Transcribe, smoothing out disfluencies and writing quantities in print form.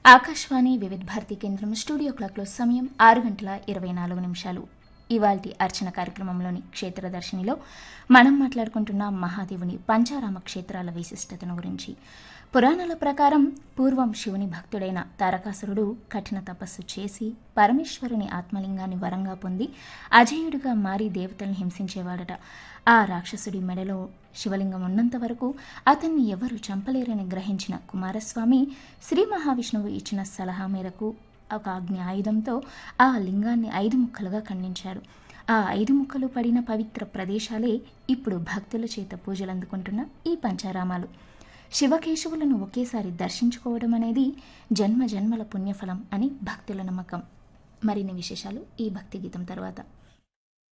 ఆకాశవాణి వివిధ భారతి కేంద్రం స్టూడియో క్లాక్లో సమయం 6:24. ఇవాల్టి అర్చన కార్యక్రమంలోని క్షేత్రదర్శినిలో మనం మాట్లాడుకుంటున్న మహాదేవుని పంచారామ క్షేత్రాల విశిష్టతను గురించి. పురాణాల ప్రకారం పూర్వం శివుని భక్తుడైన తారకాసురుడు కఠిన తపస్సు చేసి పరమేశ్వరుని ఆత్మలింగాన్ని వరంగా పొంది అజేయుడిగా మారి దేవతల్ని హింసించేవాడట. ఆ రాక్షసుడి మెడలో శివలింగం ఉన్నంత వరకు అతన్ని ఎవరు చంపలేరని గ్రహించిన కుమారస్వామి శ్రీ మహావిష్ణువు ఇచ్చిన సలహా మేరకు ఒక అగ్ని ఆయుధంతో ఆ లింగాన్ని 5 ముక్కలుగా ఖండించాడు. ఆ 5 ముక్కలు పడిన పవిత్ర ప్రదేశాలే ఇప్పుడు భక్తుల చేత పూజలు అందుకుంటున్న ఈ పంచారామాలు. శివకేశవులను ఒకేసారి దర్శించుకోవడం అనేది జన్మ జన్మల పుణ్యఫలం అని భక్తుల నమ్మకం. మరిన్ని విశేషాలు ఈ భక్తి గీతం తర్వాత.